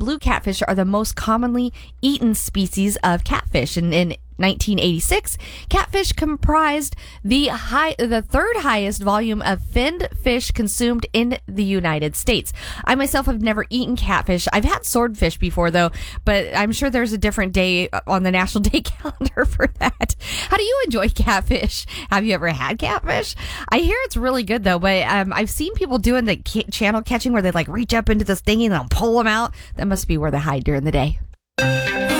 blue catfish are the most commonly eaten species of catfish. And in 1986, catfish comprised the third highest volume of finned fish consumed in the United States. I myself have never eaten catfish. I've had swordfish before, though, but I'm sure there's a different day on the National Day calendar for that. How do you enjoy catfish? Have you ever had catfish? I hear it's really good, though, but I've seen people doing the channel catching where they like reach up into this thingy and they'll pull them out. That must be where they hide during the day.